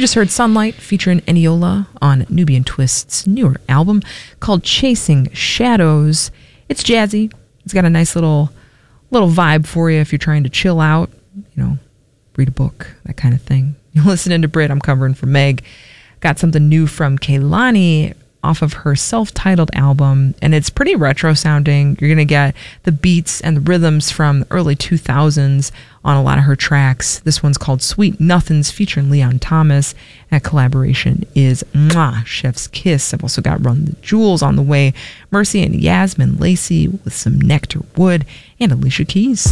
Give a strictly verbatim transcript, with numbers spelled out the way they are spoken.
just heard Sunlight featuring Eniola on Nubian Twist's newer album called Chasing Shadows. It's jazzy. It's got a nice little little vibe for you if you're trying to chill out, you know, read a book, that kind of thing. You're listening to Brit. I'm covering for Meg. Got something new from Kehlani off of her self-titled album, and it's pretty retro sounding. You're going to get the beats and the rhythms from the early two thousands on a lot of her tracks. This one's called Sweet Nothings featuring Leon Thomas. That collaboration is mwah, Chef's Kiss. I've also got Run the Jewels on the way. Mercy and Yasmin Lacey with some Nectar Wood and Alicia Keys.